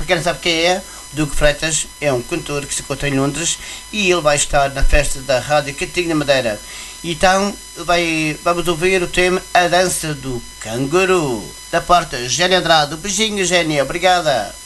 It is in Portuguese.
quem não sabe quem é, Duque Freitas é um cantor que se encontra em Londres e ele vai estar na festa da Rádio Catinga Madeira. Então vamos ouvir o tema A Dança do Canguru, da parte de Génia Andrade. Um beijinho, Génia, obrigada.